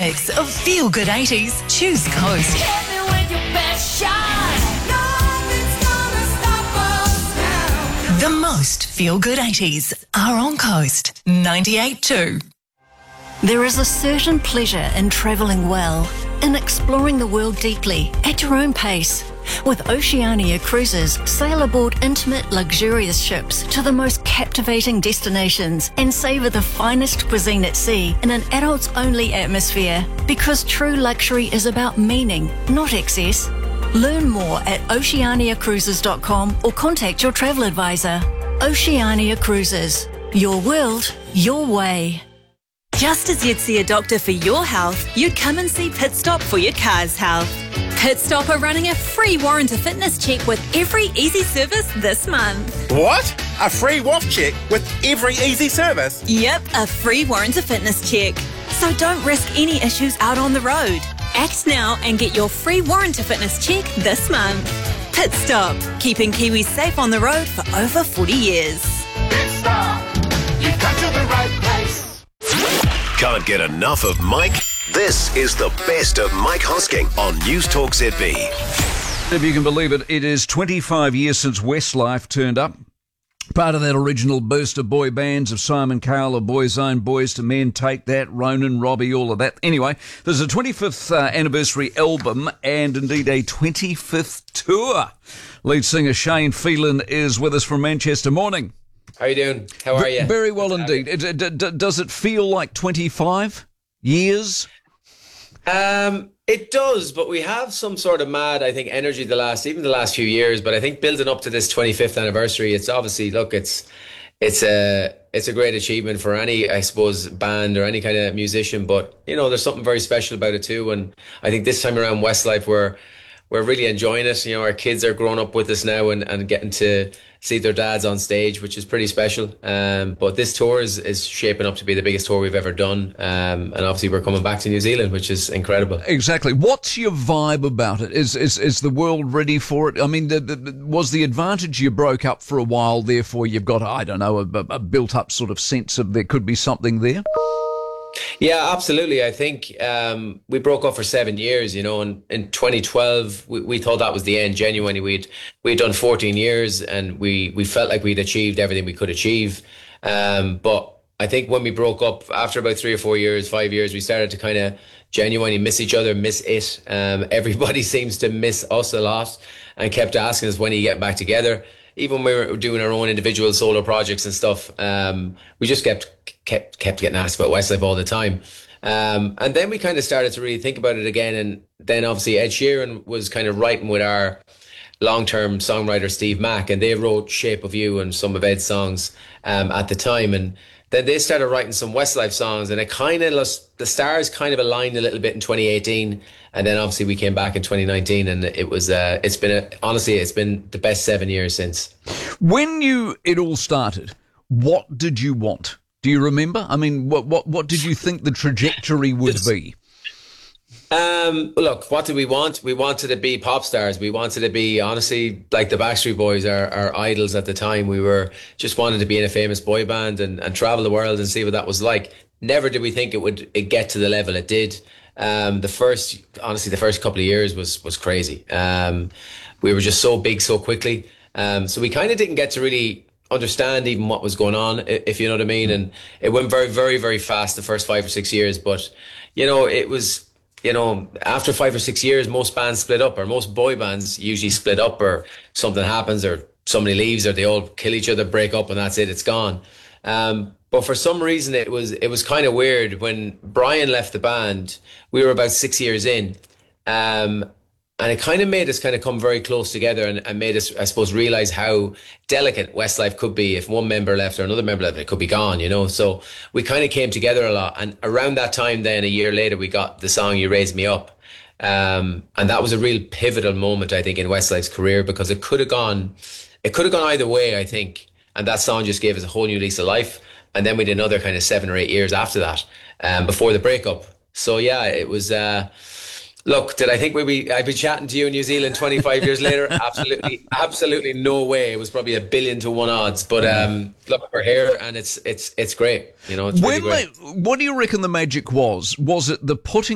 mix of Feel Good 80s. Choose Coast. Hit me with your best shot. Nothing's gonna stop us now. The most Feel Good 80s are on Coast 98.2. There is a certain pleasure in travelling well, in exploring the world deeply, at your own pace. With Oceania Cruises, sail aboard intimate, luxurious ships to the most captivating destinations and savour the finest cuisine at sea in an adults-only atmosphere. Because true luxury is about meaning, not excess. Learn more at oceaniacruises.com or contact your travel advisor. Oceania Cruises. Your world, your way. Just as you'd see a doctor for your health, you'd come and see Pit Stop for your car's health. Pit Stop are running a free warrant to fitness check with every easy service this month. What? A free WAF check with every easy service? Yep, a free warrant to fitness check. So don't risk any issues out on the road. Act now and get your free warrant to fitness check this month. Pit Stop, keeping Kiwis safe on the road for over 40 years. Pit Stop, you've come to the right place. Can't get enough of Mike? This is the best of Mike Hosking on News Talk ZB. If you can believe it, it is 25 years since Westlife turned up. Part of that original burst of boy bands of Simon Cowell, of Boyzone, Boys to Men, Take That, Ronan, Robbie, all of that. Anyway, there's a 25th anniversary album and indeed a 25th tour. Lead singer Shane Phelan is with us from Manchester. Morning. How are you doing? How are you? Very well indeed. Does it feel like 25 years? It does, but we have some sort of mad, I think, energy the last few years. But I think building up to this 25th anniversary, it's obviously, look, it's a great achievement for any, I suppose, band or any kind of musician. But you know, there's something very special about it too. And I think this time around, Westlife, we're really enjoying it. You know, our kids are growing up with us now and getting to see their dads on stage, which is pretty special. But this tour is shaping up to be the biggest tour we've ever done. And obviously we're coming back to New Zealand, which is incredible. Exactly. What's your vibe about it? Is the world ready for it? I mean, was the advantage you broke up for a while, therefore you've got, I don't know, a built-up sort of sense of there could be something there? Yeah, absolutely. I think we broke up for 7 years, you know, and in 2012, we thought that was the end. Genuinely, we'd done 14 years and we felt like we'd achieved everything we could achieve. But I think when we broke up, after about 3 or 4 years, 5 years, we started to kind of genuinely miss each other, miss it. Everybody seems to miss us a lot and kept asking us, when are you getting back together? Even when we were doing our own individual solo projects and stuff, we just kept getting asked about Westlife all the time. And then we kind of started to really think about it again. And then obviously Ed Sheeran was kind of writing with our long-term songwriter Steve Mack, and they wrote Shape of You and some of Ed's songs at the time. And then they started writing some Westlife songs, and it kind of, the stars kind of aligned a little bit in 2018. And then obviously we came back in 2019, and it was, it's been the best 7 years since. When it all started, what did you want? Do you remember? I mean, what did you think the trajectory would be? Look, what did we want? We wanted to be pop stars. We wanted to be, honestly, like the Backstreet Boys, our idols at the time. We were just wanted to be in a famous boy band and travel the world and see what that was like. Never did we think it would get to the level it did. The first couple of years was crazy. We were just so big so quickly. So we kind of didn't get to really understand even what was going on, if you know what I mean. And it went very, very, very fast the first 5 or 6 years. But, you know, it was, you know, after 5 or 6 years, most bands split up, or most boy bands usually split up, or something happens, or somebody leaves, or they all kill each other, break up, and that's it, it's gone. But for some reason, it was kind of weird. When Brian left the band, we were about 6 years in. And it kind of made us kind of come very close together and made us, I suppose, realise how delicate Westlife could be. If one member left or another member left, it could be gone, you know. So we kind of came together a lot. And around that time then, a year later, we got the song You Raised Me Up. And that was a real pivotal moment, I think, in Westlife's career, because it could have gone either way, I think. And that song just gave us a whole new lease of life. And then we did another kind of 7 or 8 years after that, before the breakup. So yeah, it was... Look, did I think I'd be chatting to you in New Zealand 25 years later? Absolutely no way. It was probably 1 billion to 1 odds. But look, we're here, and it's great. You know, it's really great. What do you reckon the magic was? Was it the putting